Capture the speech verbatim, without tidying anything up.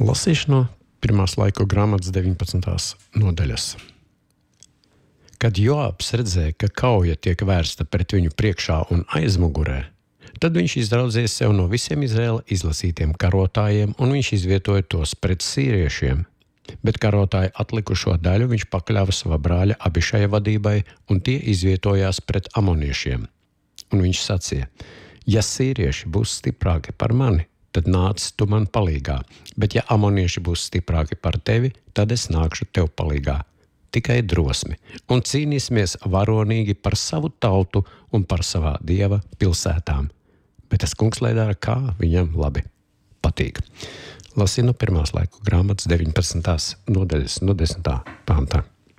Lasīšu no pirmās laiku grāmatas deviņpadsmitās nodaļas. Kad Joabs redzēja, ka kauja tiek vērsta pret viņu priekšā un aizmugurē, tad viņš izraudzīja sev no visiem Izraēla izlasītiem karotājiem, un viņš izvietoja tos pret sīriešiem. Bet karotāju atlikušo daļu viņš pakļāva sava brāļa Abišaja vadībai, un tie izvietojās pret amoniešiem. Un viņš sacīja: ja sīrieši būs stiprāki par mani, tad nāc tu man palīgā, bet ja amonieši būs stiprāki par tevi, tad es nākšu tev palīgā. Tikai drosmi, un cīnīsimies varonīgi par savu tautu un par savā dieva pilsētām. Bet tas kungs lai dara, kā viņam labi patīk. Lasīju no pirmās laiku grāmatas deviņpadsmitās nodaļas no desmitā pantā.